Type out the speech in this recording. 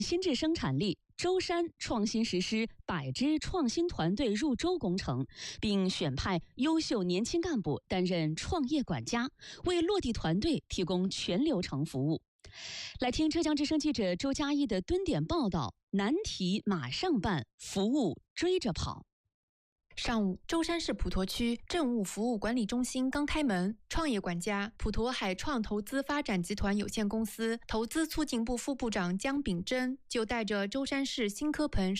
新质生产力，舟山创新实施100支创新团队入舟工程，并选派优秀年轻干部担任创业管家，为落地团队提供全流程服务。来听浙江之声记者周佳一的蹲点报道：难题马上办，服务追着跑。 上午，舟山市普陀区政务服务管理中心刚开门，创业管家普陀海创投资发展集团有限公司投资促进部副部长姜炳珍就带着舟山市新科棚